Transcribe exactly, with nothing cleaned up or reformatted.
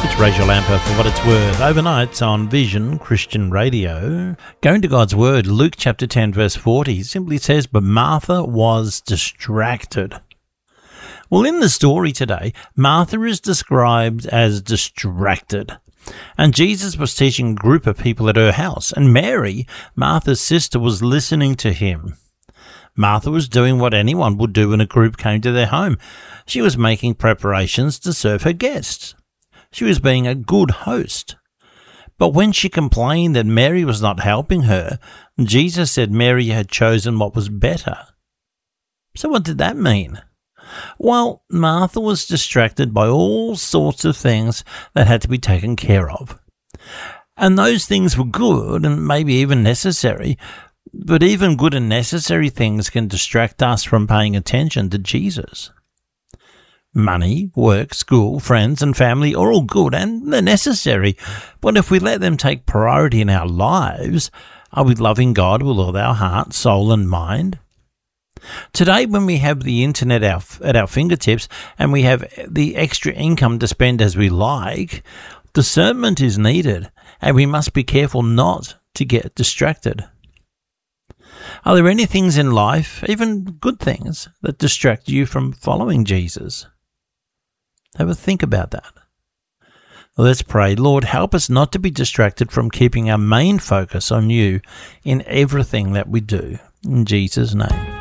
It's Rachel Lamper for What It's Worth. Overnight on Vision Christian Radio. Going to God's Word, Luke chapter ten verse forty simply says, "But Martha was distracted." Well, in the story today, Martha is described as distracted. And Jesus was teaching a group of people at her house, and Mary, Martha's sister, was listening to him. Martha was doing what anyone would do when a group came to their home. She was making preparations to serve her guests. She was being a good host. But when she complained that Mary was not helping her, Jesus said Mary had chosen what was better. So what did that mean? Well, Martha was distracted by all sorts of things that had to be taken care of. And those things were good and maybe even necessary, but even good and necessary things can distract us from paying attention to Jesus. Money, work, school, friends and family are all good and they're necessary, but if we let them take priority in our lives, are we loving God with all our heart, soul and mind? Today, when we have the internet at our fingertips and we have the extra income to spend as we like, discernment is needed and we must be careful not to get distracted. Are there any things in life, even good things, that distract you from following Jesus? Have a think about that. Let's pray. Lord, help us not to be distracted from keeping our main focus on you in everything that we do. In Jesus' name.